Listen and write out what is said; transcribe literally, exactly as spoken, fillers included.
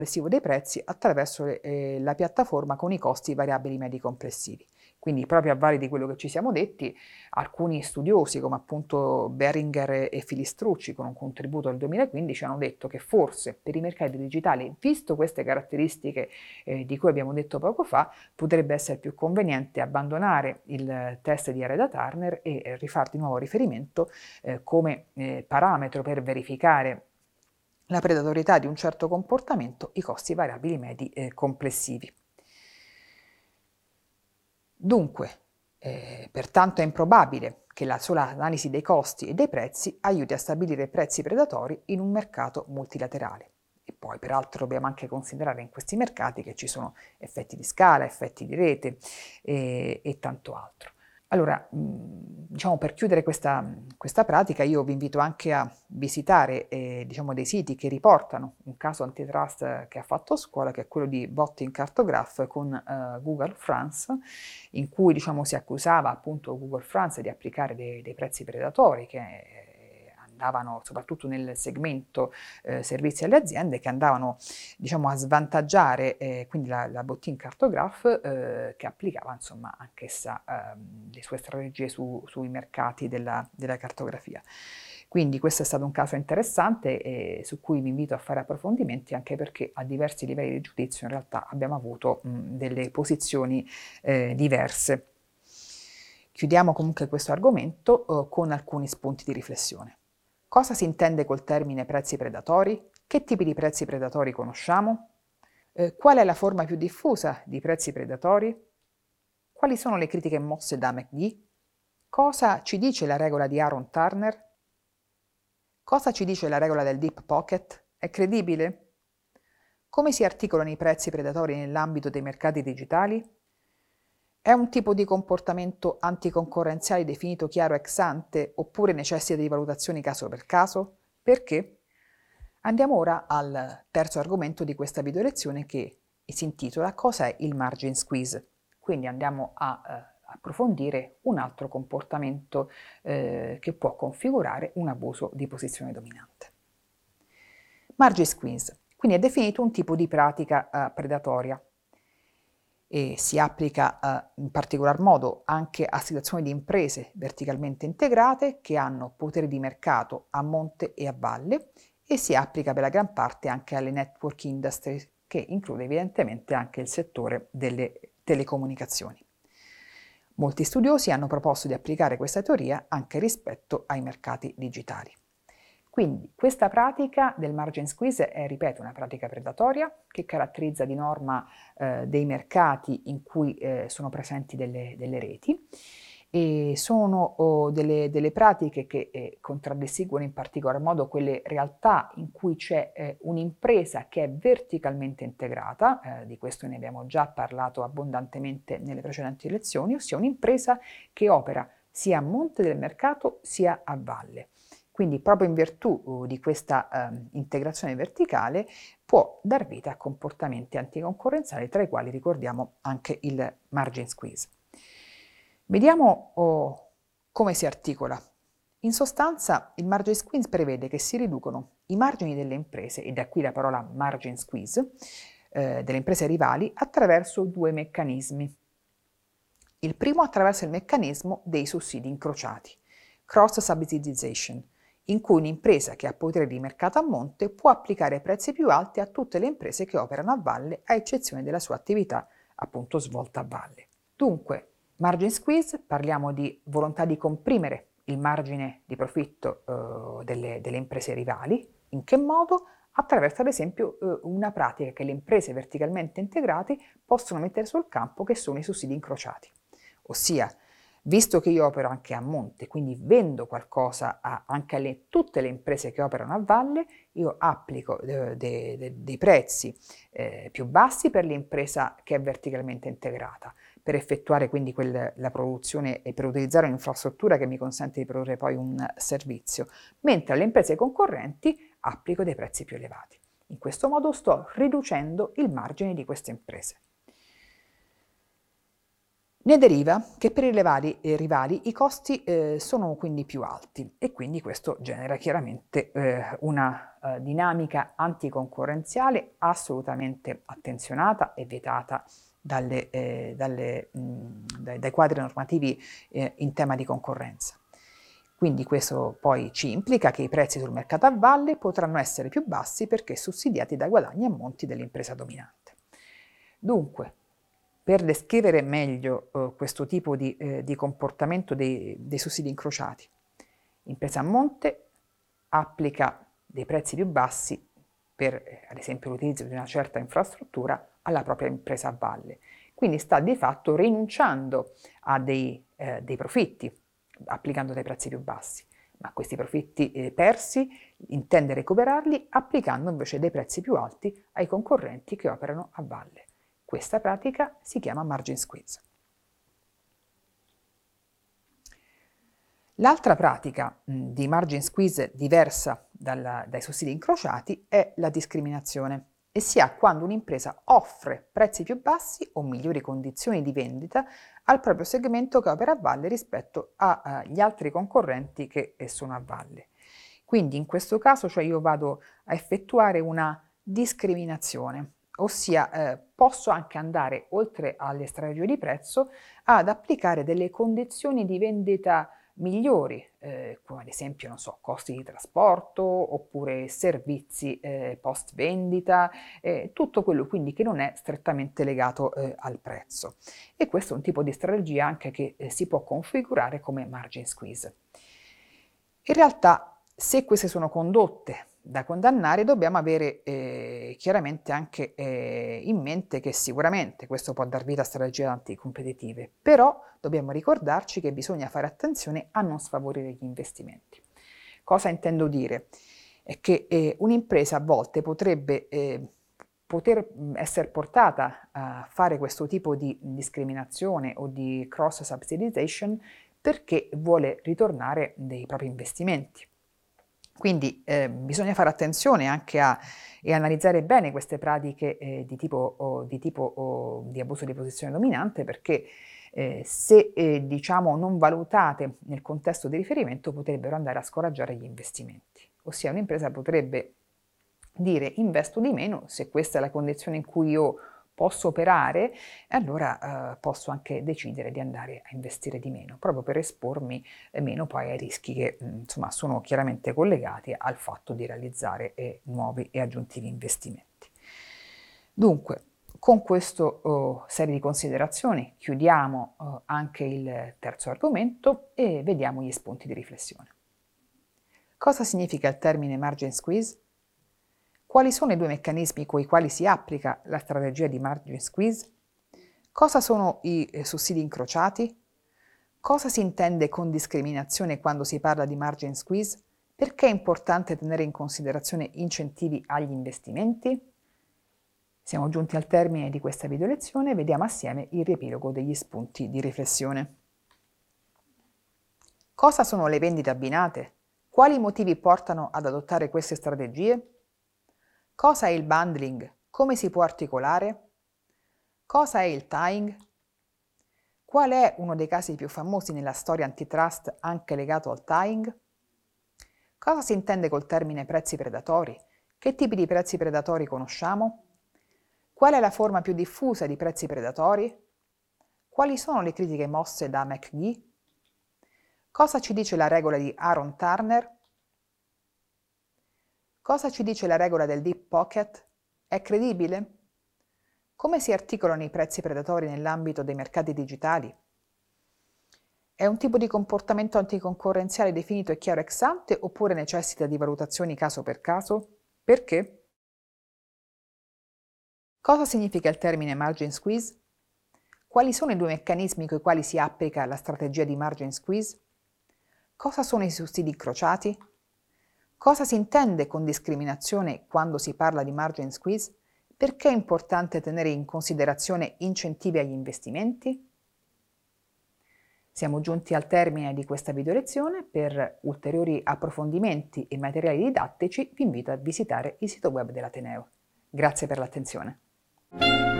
complessivo dei prezzi attraverso le, eh, la piattaforma con i costi variabili medi complessivi. Quindi proprio a valle di quello che ci siamo detti, alcuni studiosi come appunto Beringer e Filistrucci con un contributo del duemilaquindici hanno detto che forse per i mercati digitali, visto queste caratteristiche eh, di cui abbiamo detto poco fa, potrebbe essere più conveniente abbandonare il test di Areda-Turner e eh, rifare di nuovo riferimento eh, come eh, parametro per verificare la predatorietà di un certo comportamento, i costi variabili medi eh, complessivi. Dunque, eh, pertanto è improbabile che la sola analisi dei costi e dei prezzi aiuti a stabilire prezzi predatori in un mercato multilaterale. E poi, peraltro, dobbiamo anche considerare in questi mercati che ci sono effetti di scala, effetti di rete e, e tanto altro. Allora, diciamo, per chiudere questa, questa pratica, io vi invito anche a visitare eh, diciamo, dei siti che riportano un caso antitrust che ha fatto scuola, che è quello di Botting Cartograph con eh, Google France, in cui diciamo, si accusava appunto Google France di applicare dei, dei prezzi predatori che eh, andavano soprattutto nel segmento eh, servizi alle aziende, che andavano diciamo, a svantaggiare eh, quindi la, la Botting Cartograph eh, che applicava insomma anch'essa ehm, le sue strategie su, sui mercati della, della cartografia. Quindi questo è stato un caso interessante e su cui vi invito a fare approfondimenti, anche perché a diversi livelli di giudizio in realtà abbiamo avuto mh, delle posizioni eh, diverse. Chiudiamo comunque questo argomento eh, con alcuni spunti di riflessione. Cosa si intende col termine prezzi predatori? Che tipi di prezzi predatori conosciamo? Eh, qual è la forma più diffusa di prezzi predatori? Quali sono le critiche mosse da McGee? Cosa ci dice la regola di Aaron Turner? Cosa ci dice la regola del deep pocket? È credibile? Come si articolano i prezzi predatori nell'ambito dei mercati digitali? È un tipo di comportamento anticoncorrenziale definito chiaro ex ante oppure necessita di valutazioni caso per caso? Perché? Andiamo ora al terzo argomento di questa video lezione, che si intitola Cos'è il margin squeeze? Quindi andiamo a eh, approfondire un altro comportamento eh, che può configurare un abuso di posizione dominante. Margin squeeze, quindi è definito un tipo di pratica eh, predatoria e si applica eh, in particolar modo anche a situazioni di imprese verticalmente integrate che hanno potere di mercato a monte e a valle, e si applica per la gran parte anche alle network industry, che include evidentemente anche il settore delle telecomunicazioni. Molti studiosi hanno proposto di applicare questa teoria anche rispetto ai mercati digitali. Quindi questa pratica del margin squeeze è, ripeto, una pratica predatoria che caratterizza di norma eh, dei mercati in cui eh, sono presenti delle, delle reti, e sono oh, delle, delle pratiche che eh, contraddistinguono in particolar modo quelle realtà in cui c'è eh, un'impresa che è verticalmente integrata, eh, di questo ne abbiamo già parlato abbondantemente nelle precedenti lezioni, ossia un'impresa che opera sia a monte del mercato sia a valle. Quindi proprio in virtù uh, di questa uh, integrazione verticale può dar vita a comportamenti anticoncorrenziali, tra i quali ricordiamo anche il margin squeeze. Vediamo oh, come si articola. In sostanza il margin squeeze prevede che si riducono i margini delle imprese, e da qui la parola margin squeeze, eh, delle imprese rivali, attraverso due meccanismi. Il primo attraverso il meccanismo dei sussidi incrociati, cross subsidization, in cui un'impresa che ha potere di mercato a monte può applicare prezzi più alti a tutte le imprese che operano a valle, a eccezione della sua attività appunto svolta a valle. Dunque, margin squeeze, parliamo di volontà di comprimere il margine di profitto eh, delle, delle imprese rivali. In che modo? Attraverso ad esempio eh, una pratica che le imprese verticalmente integrate possono mettere sul campo, che sono i sussidi incrociati. Ossia, visto che io opero anche a monte, quindi vendo qualcosa a, anche a tutte le imprese che operano a valle, io applico eh, dei de, de prezzi eh, più bassi per l'impresa che è verticalmente integrata, per effettuare quindi quel, la produzione e per utilizzare un'infrastruttura che mi consente di produrre poi un servizio, mentre alle imprese concorrenti applico dei prezzi più elevati. In questo modo sto riducendo il margine di queste imprese. Ne deriva che per i rivali, eh, rivali i costi eh, sono quindi più alti e quindi questo genera chiaramente eh, una eh, dinamica anticoncorrenziale assolutamente attenzionata e vietata dalle, eh, dalle, mh, dai, dai quadri normativi eh, in tema di concorrenza. Quindi questo poi ci implica che i prezzi sul mercato a valle potranno essere più bassi perché sussidiati dai guadagni a monti dell'impresa dominante. Dunque, per descrivere meglio eh, questo tipo di, eh, di comportamento dei, dei sussidi incrociati, l'impresa a monte applica dei prezzi più bassi per, eh, ad esempio, l'utilizzo di una certa infrastruttura alla propria impresa a valle. Quindi sta di fatto rinunciando a dei, eh, dei profitti, applicando dei prezzi più bassi, ma questi profitti eh, persi intende recuperarli applicando invece dei prezzi più alti ai concorrenti che operano a valle. Questa pratica si chiama margin squeeze. L'altra pratica mh, di margin squeeze diversa dalla, dai sussidi incrociati è la discriminazione e si ha quando un'impresa offre prezzi più bassi o migliori condizioni di vendita al proprio segmento che opera a valle rispetto agli altri concorrenti che sono a valle. Quindi in questo caso cioè io vado a effettuare una discriminazione, ossia eh, posso anche andare oltre alle strategie di prezzo ad applicare delle condizioni di vendita migliori, eh, come ad esempio, non so, costi di trasporto oppure servizi eh, post vendita, eh, tutto quello quindi che non è strettamente legato eh, al prezzo. E questo è un tipo di strategia anche che eh, si può configurare come margin squeeze. In realtà, se queste sono condotte da condannare, dobbiamo avere eh, chiaramente anche eh, in mente che sicuramente questo può dar vita a strategie anticompetitive, però dobbiamo ricordarci che bisogna fare attenzione a non sfavorire gli investimenti. Cosa intendo dire? È che eh, un'impresa a volte potrebbe eh, poter essere portata a fare questo tipo di discriminazione o di cross subsidization perché vuole ritornare dei propri investimenti. Quindi eh, bisogna fare attenzione anche a e analizzare bene queste pratiche eh, di tipo, o, di, tipo o, di abuso di posizione dominante perché eh, se eh, diciamo non valutate nel contesto di riferimento potrebbero andare a scoraggiare gli investimenti. Ossia un'impresa potrebbe dire investo di meno se questa è la condizione in cui io posso operare, allora eh, posso anche decidere di andare a investire di meno, proprio per espormi eh, meno poi ai rischi che mh, insomma sono chiaramente collegati al fatto di realizzare eh, nuovi e aggiuntivi investimenti. Dunque, con questa oh, serie di considerazioni chiudiamo oh, anche il terzo argomento e vediamo gli spunti di riflessione. Cosa significa il termine margin squeeze? Quali sono i due meccanismi con i quali si applica la strategia di margin squeeze? Cosa sono i eh, sussidi incrociati? Cosa si intende con discriminazione quando si parla di margin squeeze? Perché è importante tenere in considerazione incentivi agli investimenti? Siamo giunti al termine di questa video lezione e vediamo assieme il riepilogo degli spunti di riflessione. Cosa sono le vendite abbinate? Quali motivi portano ad adottare queste strategie? Cosa è il bundling? Come si può articolare? Cosa è il tying? Qual è uno dei casi più famosi nella storia antitrust anche legato al tying? Cosa si intende col termine prezzi predatori? Che tipi di prezzi predatori conosciamo? Qual è la forma più diffusa di prezzi predatori? Quali sono le critiche mosse da McGee? Cosa ci dice la regola di Aaron Turner? Cosa ci dice la regola del deep pocket? È credibile? Come si articolano i prezzi predatori nell'ambito dei mercati digitali? È un tipo di comportamento anticoncorrenziale definito e chiaro ex ante oppure necessita di valutazioni caso per caso? Perché? Cosa significa il termine margin squeeze? Quali sono i due meccanismi con i quali si applica la strategia di margin squeeze? Cosa sono i sussidi incrociati? Cosa si intende con discriminazione quando si parla di margin squeeze? Perché è importante tenere in considerazione incentivi agli investimenti? Siamo giunti al termine di questa video lezione. Per ulteriori approfondimenti e materiali didattici vi invito a visitare il sito web dell'Ateneo. Grazie per l'attenzione.